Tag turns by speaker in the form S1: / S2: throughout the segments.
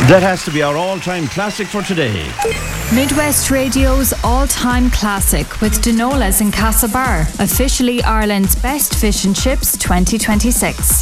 S1: That has to be our all-time classic for today.
S2: Midwest Radio's all-time classic with Dinolas in Castlebar, officially Ireland's best fish and chips 2026.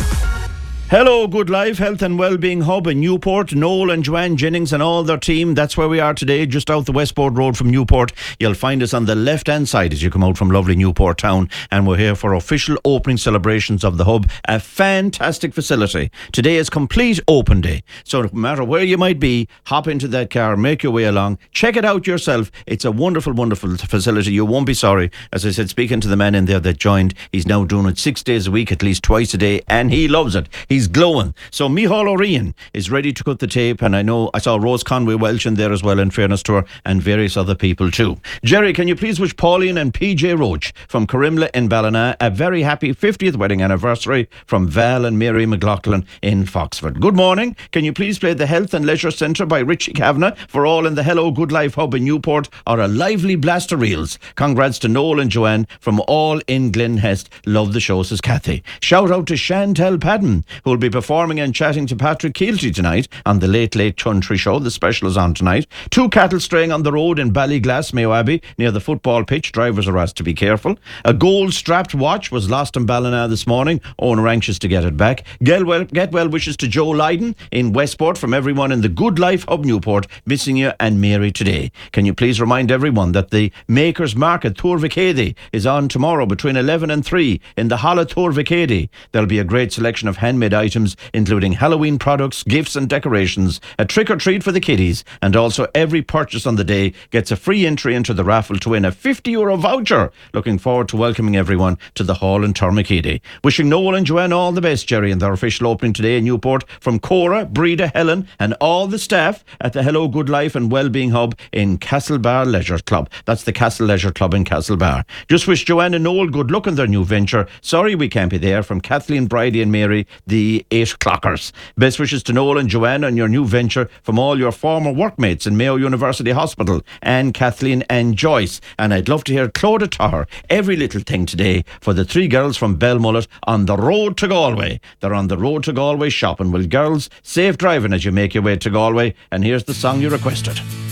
S1: Hello, Good Life, Health and Wellbeing Hub in Newport. Noel and Joanne Jennings and all their team. That's where we are today, just out the Westport Road from Newport. You'll find us on the left-hand side as you come out from lovely Newport town. And we're here for official opening celebrations of the Hub. A fantastic facility. Today is complete open day. So no matter where you might be, hop into that car, make your way along. Check it out yourself. It's a wonderful, wonderful facility. You won't be sorry. As I said, speaking to the man in there that joined, he's now doing it 6 days a week, at least twice a day. And he loves it. He's glowing. So Micheál O'Rian is ready to cut the tape, and I saw Rose Conway Welch in there as well, in fairness to her, and various other people too. Jerry, can you please wish Pauline and PJ Roach from Corrimla in Ballina a very happy 50th wedding anniversary from Val and Mary McLaughlin in Foxford. Good morning. Can you please play the Health and Leisure Centre by Richie Kavanagh for all in the Hello Good Life Hub in Newport, or a lively blast of reels. Congrats to Noel and Joanne from all in Glenhest. Love the show, says Kathy. Shout out to Chantel Padden, who will be performing and chatting to Patrick Keelty tonight on the Late Late Country Show. The special is on tonight. 2 cattle straying on the road in Ballyglass, Mayo Abbey, near the football pitch. Drivers are asked to be careful. A gold-strapped watch was lost in Ballina this morning. Owner anxious to get it back. Get well wishes to Joe Lydon in Westport from everyone in the Good Life Hub Newport. Missing you and Mary today. Can you please remind everyone that the Makers Market Turvicady is on tomorrow between 11 and 3 in the Hala Turvicady. There'll be a great selection of handmade items, including Halloween products, gifts and decorations, a trick-or-treat for the kiddies, and also every purchase on the day gets a free entry into the raffle to win a €50 voucher. Looking forward to welcoming everyone to the hall in Turmacady. Wishing Noel and Joanne all the best, Jerry, in their official opening today in Newport, from Cora, Breda, Helen and all the staff at the Hello Good Life and Wellbeing Hub in Castlebar Leisure Club. That's the Castle Leisure Club in Castlebar. Just wish Joanne and Noel good luck in their new venture. Sorry we can't be there. From Kathleen, Bridie and Mary, the 8 o'clockers. Best wishes to Noel and Joanne on your new venture from all your former workmates in Mayo University Hospital, and Kathleen and Joyce. And I'd love to hear Clodagh Toher, Every Little Thing today, for the 3 girls from Belmullet on the road to Galway. They're on the road to Galway shopping. Well, girls, safe driving as you make your way to Galway. And here's the song you requested.